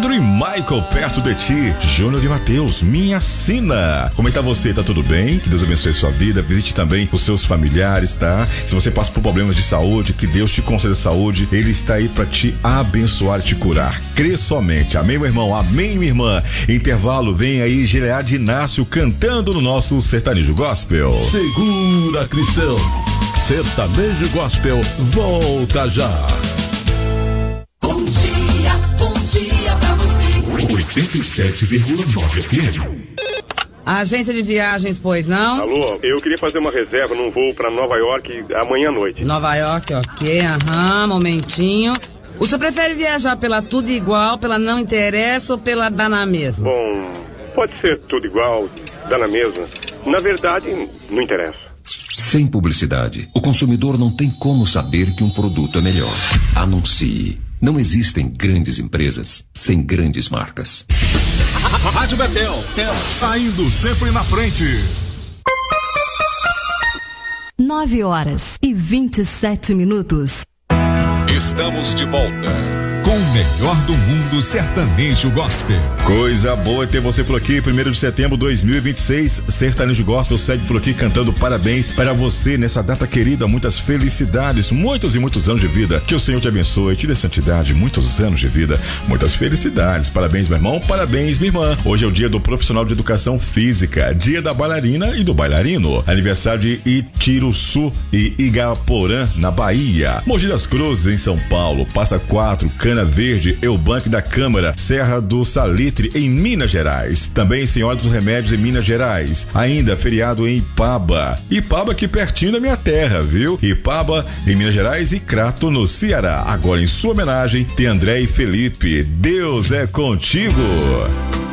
Pedro e Michael, perto de ti. Júnior e Matheus, minha sina. Como é que tá você? Tá tudo bem? Que Deus abençoe sua vida. Visite também os seus familiares, tá? Se você passa por problemas de saúde, que Deus te conceda saúde. Ele está aí pra te abençoar e te curar. Crê somente. Amém, meu irmão? Amém, minha irmã? Intervalo, vem aí Gilead Inácio cantando no nosso Sertanejo Gospel. Segura, cristão. Sertanejo Gospel volta já. Bom dia pra você. 87,9 FM. Agência de viagens, pois não? Alô, eu queria fazer uma reserva num voo pra Nova York amanhã à noite. Nova York, ok, momentinho. O senhor prefere viajar pela tudo igual, pela não interessa ou pela dá na mesma? Bom, pode ser tudo igual, dá na mesma. Na verdade, não interessa. Sem publicidade, o consumidor não tem como saber que um produto é melhor. Anuncie. Não existem grandes empresas sem grandes marcas. Rádio Betel, saindo sempre na frente. 9h27. Estamos de volta com o melhor do mundo sertanejo gospel. Coisa boa ter você por aqui. 1º de setembro de 2026, Sertanejo Gospel segue por aqui cantando parabéns para você nessa data querida. Muitas felicidades, muitos e muitos anos de vida. Que o Senhor te abençoe, te dê santidade, muitos anos de vida, muitas felicidades. Parabéns, meu irmão, parabéns, minha irmã. Hoje é o dia do profissional de educação física, dia da bailarina e do bailarino. Aniversário de Itiruçu e Igaporã, na Bahia. Mogi das Cruzes, em São Paulo. Passa 4, Cana Verde, Eubank da Câmara, Serra do Salitre, em Minas Gerais. Também Senhora dos Remédios, em Minas Gerais. Ainda feriado em Ipaba. Ipaba aqui pertinho da minha terra, viu? Ipaba, em Minas Gerais, e Crato, no Ceará. Agora, em sua homenagem, tem André e Felipe. Deus é contigo.